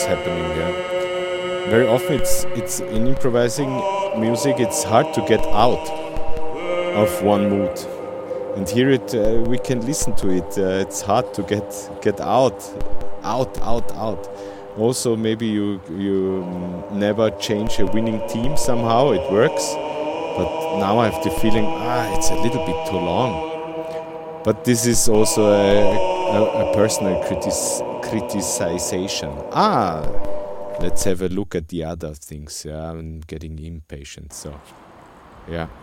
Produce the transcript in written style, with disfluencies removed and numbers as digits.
happening. Yeah. Very often it's in improvising music. It's hard to get out of one mood, and here we can listen to it. It's hard to get out. Also, maybe you never change a winning team. Somehow it works, but now I have the feeling it's a little bit too long. But this is also a personal criticization. Let's have a look at the other things. Yeah, I'm getting impatient. So, yeah.